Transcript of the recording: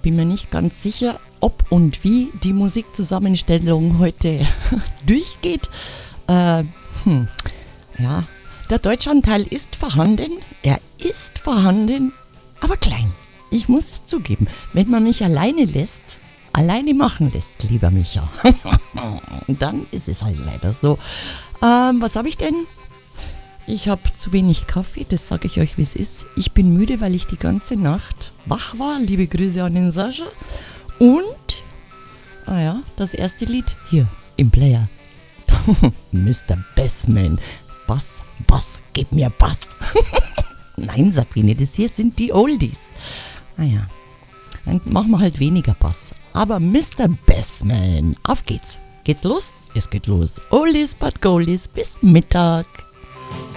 bin mir nicht ganz sicher, ob und wie die Musikzusammenstellung heute durchgeht. Ja, der Deutschanteil ist vorhanden. Er ist vorhanden, aber klein. Ich muss es zugeben, wenn man mich alleine machen lässt, lieber Micha, dann ist es halt leider so. Was habe ich denn? Ich habe zu wenig Kaffee, das sage ich euch, wie es ist. Ich bin müde, weil ich die ganze Nacht wach war. Liebe Grüße an den Sascha. Und, das erste Lied hier im Player. Mr. Bassman. Bass, gib mir Bass. Nein, Sabine, das hier sind die Oldies. Dann machen wir halt weniger Bass. Aber Mr. Bassman, auf geht's. Geht's los? Es geht los. Oldies but Goldies bis Mittag.